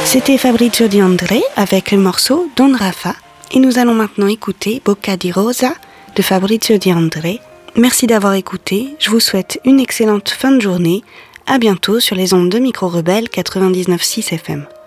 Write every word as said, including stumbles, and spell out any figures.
C'était Fabrizio Di André avec le morceau Don Rafa et nous allons maintenant écouter Bocca di Rosa de Fabrizio Di André. Merci d'avoir écouté, je vous souhaite une excellente fin de journée, à bientôt sur les ondes de Micro Rebelle quatre-vingt-dix-neuf virgule six F M.